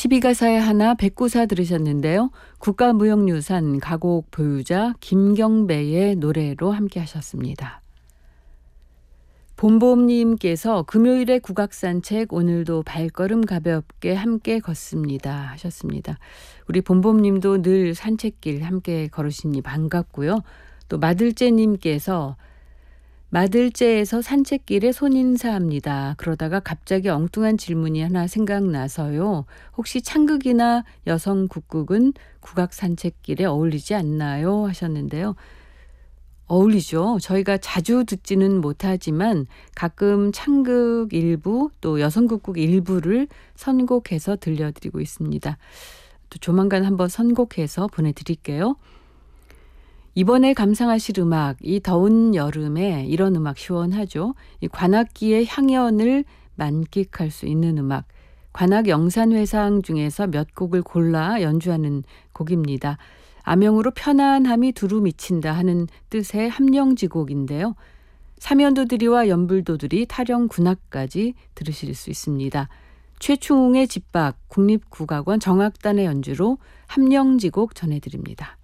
12가사의 하나 백구사 들으셨는데요. 국가무형유산 가곡 보유자 김경배의 노래로 함께 하셨습니다. 봄봄님께서 금요일에 국악산책 오늘도 발걸음 가볍게 함께 걷습니다 하셨습니다. 우리 봄봄님도 늘 산책길 함께 걸으시니 반갑고요. 또 마들째님께서 마들째에서 산책길에 손인사합니다. 그러다가 갑자기 엉뚱한 질문이 하나 생각나서요. 혹시 창극이나 여성국극은 국악 산책길에 어울리지 않나요? 하셨는데요. 어울리죠. 저희가 자주 듣지는 못하지만 가끔 창극 일부 또 여성국극 일부를 선곡해서 들려드리고 있습니다. 또 조만간 한번 선곡해서 보내드릴게요. 이번에 감상하실 음악, 이 더운 여름에 이런 음악 시원하죠. 이 관악기의 향연을 만끽할 수 있는 음악, 관악 영산회상 중에서 몇 곡을 골라 연주하는 곡입니다. 암영으로 편안함이 두루 미친다 하는 뜻의 함령지곡인데요. 사면도들이와 연불도들이 타령 군악까지 들으실 수 있습니다. 최충웅의 집박 국립국악원 정악단의 연주로 함령지곡 전해드립니다.